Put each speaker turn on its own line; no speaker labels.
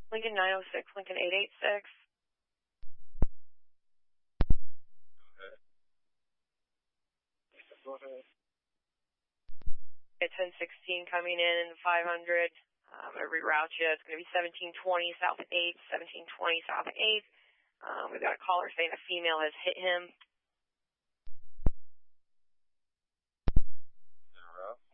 Lincoln 906, Lincoln 886.
Go ahead.
At 1016 coming in 500. I'm going to reroute you. It's going to be 1720 south of 8th, 1720 south of 8th. We've got a caller saying a female has hit him.
Interrupt.